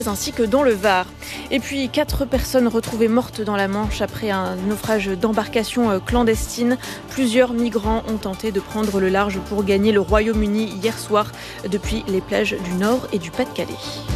ainsi que dans le Var. Et puis 4 personnes retrouvées mortes dans la Manche après un naufrage d'embarcation clandestine. Plusieurs migrants ont tenté de prendre le large pour gagner le Royaume-Uni hier soir depuis les plages du Nord et du Pas-de-Calais.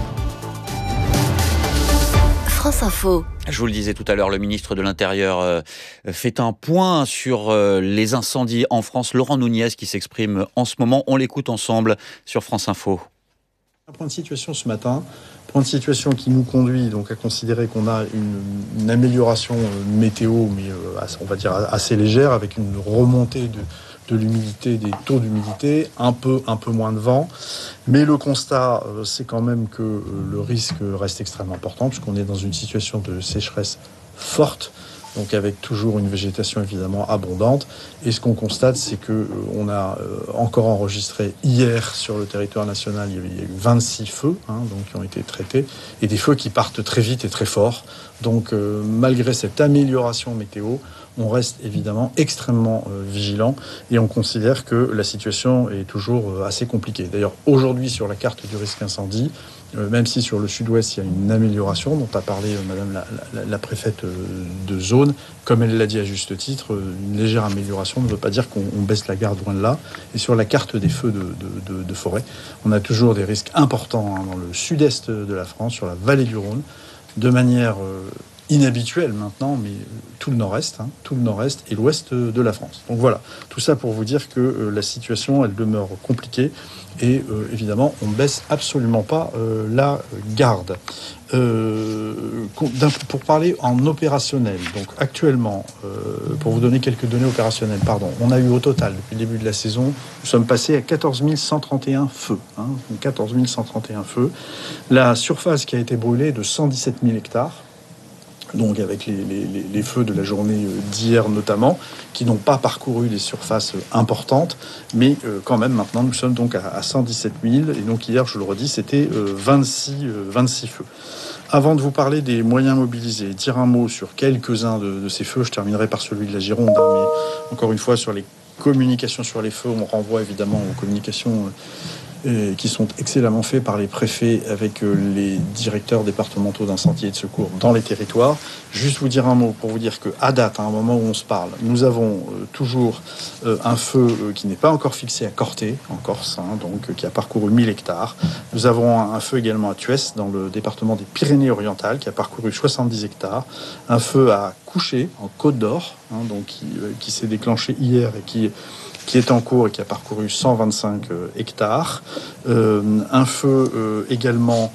France Info. Je vous le disais tout à l'heure, le ministre de l'Intérieur fait un point sur les incendies en France. Laurent Nunez qui s'exprime en ce moment. On l'écoute ensemble sur France Info. Un point de situation ce matin, point de situation qui nous conduit donc à considérer qu'on a une amélioration météo, mais on va dire assez légère, avec une remontée de l'humidité, des taux d'humidité, un peu moins de vent. Mais le constat, c'est quand même que le risque reste extrêmement important, puisqu'on est dans une situation de sécheresse forte, donc avec toujours une végétation évidemment abondante. Et ce qu'on constate, c'est qu'on a encore enregistré hier sur le territoire national, il y a eu 26 feux donc qui ont été traités, et des feux qui partent très vite et très fort. Donc malgré cette amélioration météo, on reste évidemment extrêmement vigilant et on considère que la situation est toujours assez compliquée. D'ailleurs, aujourd'hui, sur la carte du risque incendie, même si sur le sud-ouest, il y a une amélioration dont a parlé Madame la préfète de zone, comme elle l'a dit à juste titre, une légère amélioration ne veut pas dire qu'on baisse la garde, loin de là. Et sur la carte des feux de forêt, on a toujours des risques importants dans le sud-est de la France, sur la vallée du Rhône, de manière inhabituelle maintenant, mais tout le nord-est et l'ouest de la France. Donc voilà, tout ça pour vous dire que la situation, elle demeure compliquée et évidemment, on ne baisse absolument pas la garde. Pour parler en opérationnel, donc actuellement, pour vous donner quelques données opérationnelles, on a eu au total, depuis le début de la saison, nous sommes passés à 14 131 feux. 14 131 feux. La surface qui a été brûlée est de 117 000 hectares. Donc avec les feux de la journée d'hier notamment, qui n'ont pas parcouru des surfaces importantes, mais quand même maintenant nous sommes donc à 117 000, et donc hier, je le redis, c'était 26 feux. Avant de vous parler des moyens mobilisés, dire un mot sur quelques-uns de ces feux, je terminerai par celui de la Gironde, mais encore une fois sur les communications sur les feux, on renvoie évidemment aux communications qui sont excellemment faits par les préfets avec les directeurs départementaux d'incendie et de secours dans les territoires. Juste vous dire un mot pour vous dire qu'à date, à un moment où on se parle, nous avons toujours un feu qui n'est pas encore fixé à Corté, en Corse, donc qui a parcouru 1000 hectares. Nous avons un feu également à Thuès, dans le département des Pyrénées-Orientales, qui a parcouru 70 hectares. Un feu à Couché, en Côte d'Or, donc qui s'est déclenché hier et qui est en cours et qui a parcouru 125 hectares. Un feu également.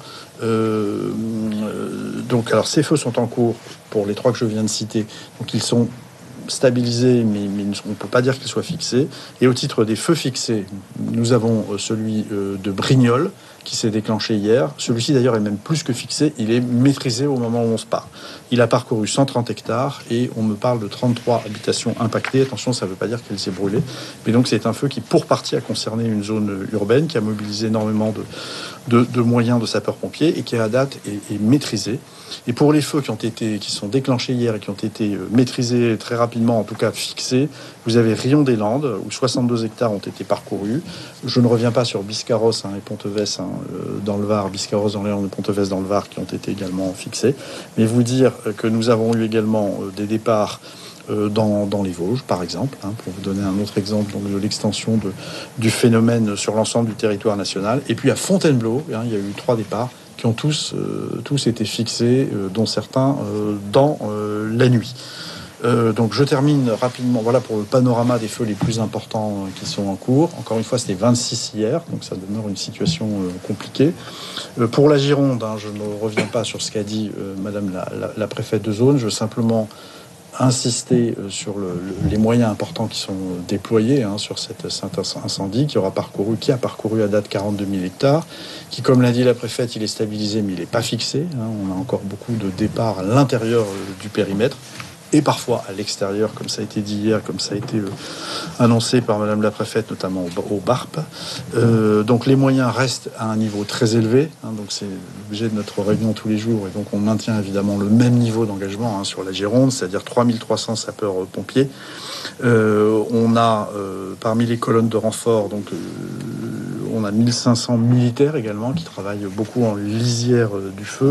Donc, alors ces feux sont en cours pour les 3 que je viens de citer. Donc, ils sont stabilisés, mais on ne peut pas dire qu'ils soient fixés. Et au titre des feux fixés, nous avons celui de Brignoles, qui s'est déclenché hier. Celui-ci, d'ailleurs, est même plus que fixé. Il est maîtrisé au moment où on se parle. Il a parcouru 130 hectares et on me parle de 33 habitations impactées. Attention, ça ne veut pas dire qu'elle s'est brûlée. Mais donc, c'est un feu qui, pour partie, a concerné une zone urbaine, qui a mobilisé énormément de moyens de sapeurs-pompiers et qui, à date, est maîtrisé. Et pour les feux qui sont déclenchés hier et qui ont été maîtrisés très rapidement, en tout cas fixés, vous avez Rion-des-Landes, où 62 hectares ont été parcourus. Je ne reviens pas sur Biscarrosse et Pontevès dans le Var, Biscarrosse dans les Landes et Pontevès dans le Var, qui ont été également fixés. Mais vous dire que nous avons eu également des départs dans les Vosges, par exemple, pour vous donner un autre exemple donc, de l'extension du phénomène sur l'ensemble du territoire national. Et puis à Fontainebleau, il y a eu 3 départs qui ont tous été fixés, dont certains dans la nuit. Donc je termine rapidement, voilà pour le panorama des feux les plus importants qui sont en cours. Encore une fois, c'était 26 hier, donc ça demeure une situation compliquée. Pour la Gironde, je ne reviens pas sur ce qu'a dit Madame la préfète de zone, je veux simplement insister sur les moyens importants qui sont déployés sur cet incendie qui a parcouru à date 42 000 hectares, qui, comme l'a dit la préfète, il est stabilisé mais il n'est pas fixé. On a encore beaucoup de départs à l'intérieur du périmètre et parfois à l'extérieur, comme ça a été dit hier, comme ça a été annoncé par Madame la préfète, notamment au BARP. Donc les moyens restent à un niveau très élevé, donc c'est l'objet de notre réunion tous les jours, et donc on maintient évidemment le même niveau d'engagement sur la Gironde, c'est-à-dire 3300 sapeurs-pompiers. On a parmi les colonnes de renfort, donc On a 1500 militaires également qui travaillent beaucoup en lisière du feu.